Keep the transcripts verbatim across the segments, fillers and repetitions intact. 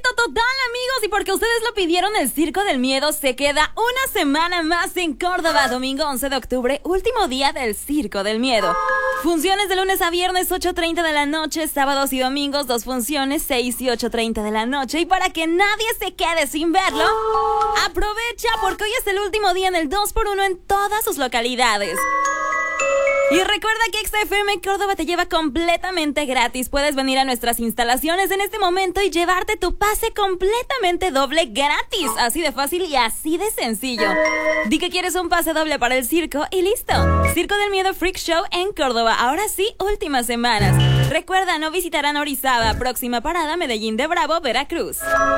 total, amigos, y porque ustedes lo pidieron, el Circo del Miedo se queda una semana más en Córdoba. Domingo once de octubre, último día del Circo del Miedo. Funciones de lunes a viernes, ocho treinta de la noche, sábados y domingos, dos funciones, seis y ocho treinta de la noche. Y para que nadie se quede sin verlo, aprovecha porque hoy es el último día en el dos por uno en todas sus localidades. Y recuerda que X F M Córdoba te lleva completamente gratis. Puedes venir a nuestras instalaciones en este momento y llevarte tu pase completamente doble gratis. Así de fácil y así de sencillo. Di que quieres un pase doble para el circo y listo. Circo del Miedo Freak Show en Córdoba. Ahora sí, últimas semanas. Recuerda, no visitarán Orizaba. Próxima parada, Medellín de Bravo, Veracruz.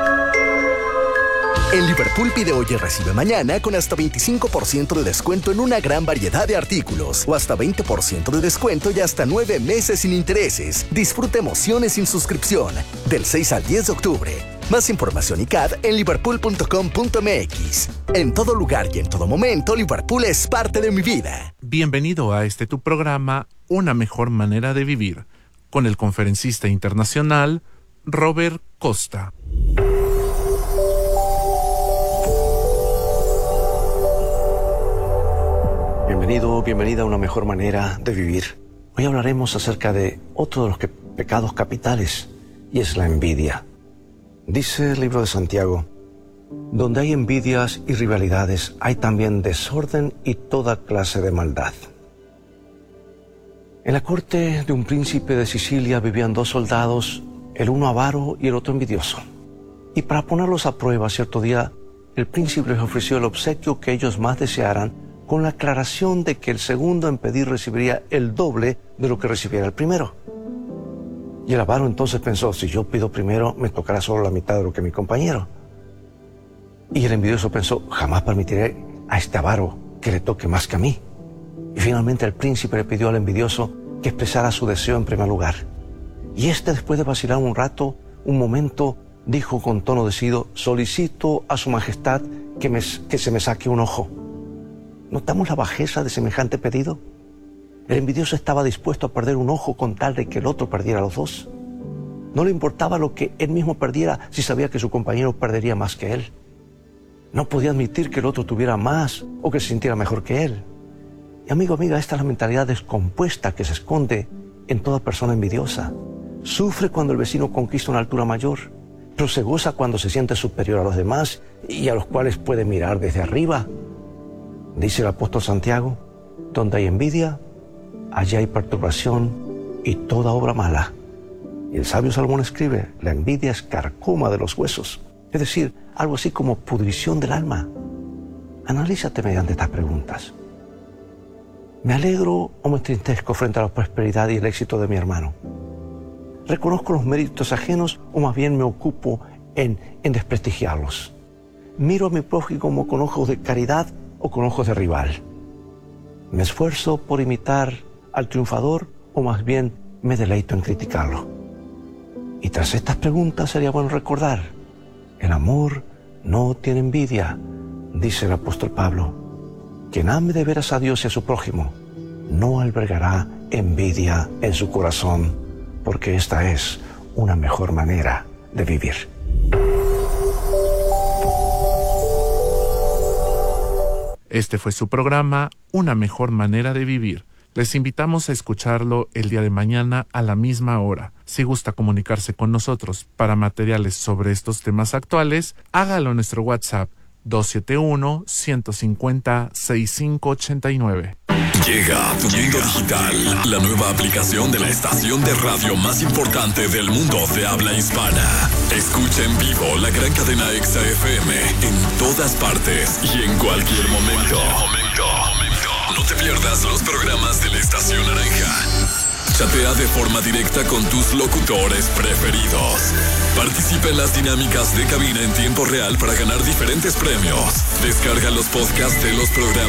En Liverpool pide hoy y recibe mañana con hasta veinticinco por ciento de descuento en una gran variedad de artículos o hasta veinte por ciento de descuento y hasta nueve meses sin intereses. Disfruta emociones sin suscripción del seis al diez de octubre. Más información y C A D en liverpool punto com punto m x. En todo lugar y en todo momento, Liverpool es parte de mi vida. Bienvenido a este tu programa, Una Mejor Manera de Vivir, con el conferencista internacional Robert Costa. Bienvenido, bienvenida a Una Mejor Manera de Vivir. Hoy hablaremos acerca de otro de los que, pecados capitales, y es la envidia. Dice el libro de Santiago: donde hay envidias y rivalidades, hay también desorden y toda clase de maldad. En la corte de un príncipe de Sicilia vivían dos soldados, el uno avaro y el otro envidioso. Y para ponerlos a prueba, cierto día, el príncipe les ofreció el obsequio que ellos más desearan, con la aclaración de que el segundo en pedir recibiría el doble de lo que recibiera el primero. Y el avaro entonces pensó: si yo pido primero, me tocará solo la mitad de lo que mi compañero. Y el envidioso pensó: jamás permitiré a este avaro que le toque más que a mí. Y finalmente el príncipe le pidió al envidioso que expresara su deseo en primer lugar. Y este, después de vacilar un rato, un momento, dijo con tono decidido: solicito a su majestad que, me, que se me saque un ojo. ¿Notamos la bajeza de semejante pedido? El envidioso estaba dispuesto a perder un ojo con tal de que el otro perdiera los dos. No le importaba lo que él mismo perdiera si sabía que su compañero perdería más que él. No podía admitir que el otro tuviera más o que se sintiera mejor que él. Y amigo, amiga, esta es la mentalidad descompuesta que se esconde en toda persona envidiosa. Sufre cuando el vecino conquista una altura mayor, pero se goza cuando se siente superior a los demás y a los cuales puede mirar desde arriba. Dice el apóstol Santiago: donde hay envidia, allí hay perturbación y toda obra mala. Y el sabio Salomón escribe: la envidia es carcoma de los huesos, es decir, algo así como pudrición del alma. Analízate mediante estas preguntas. ¿Me alegro o me entristezco frente a la prosperidad y el éxito de mi hermano? ¿Reconozco los méritos ajenos o más bien me ocupo en, en desprestigiarlos? ¿Miro a mi prójimo con ojos de caridad o con ojos de rival? ¿Me esfuerzo por imitar al triunfador o más bien me deleito en criticarlo? Y tras estas preguntas sería bueno recordar: el amor no tiene envidia, dice el apóstol Pablo. Quien ame de veras a Dios y a su prójimo no albergará envidia en su corazón, porque esta es una mejor manera de vivir. Este fue su programa, Una Mejor Manera de Vivir. Les invitamos a escucharlo el día de mañana a la misma hora. Si gusta comunicarse con nosotros para materiales sobre estos temas actuales, hágalo en nuestro WhatsApp dos siete uno, uno cinco cero, seis cinco ocho nueve. Llega a tu mundo digital, la nueva aplicación de la estación de radio más importante del mundo de habla hispana. Escucha en vivo la gran cadena X F M en todas partes y en cualquier momento. No te pierdas los programas de la Estación Naranja. Chatea de forma directa con tus locutores preferidos. Participa en las dinámicas de cabina en tiempo real para ganar diferentes premios. Descarga los podcasts de los programas